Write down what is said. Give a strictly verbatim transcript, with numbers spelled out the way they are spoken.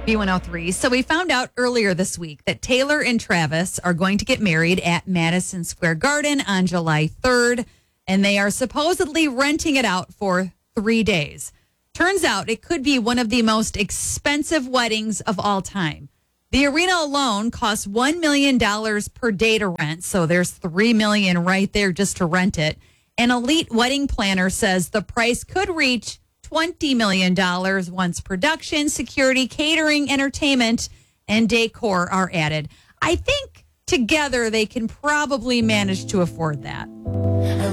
B one oh three. So we found out earlier this week that Taylor and Travis are going to get married at Madison Square Garden on July third, and they are supposedly renting it out for three days. Turns out it could be one of the most expensive weddings of all time. The arena alone costs one million dollars per day to rent, so there's three million dollars right there just to rent it. An elite wedding planner says the price could reach twenty million dollars once production, security, catering, entertainment, and decor are added. I think together they can probably manage to afford that.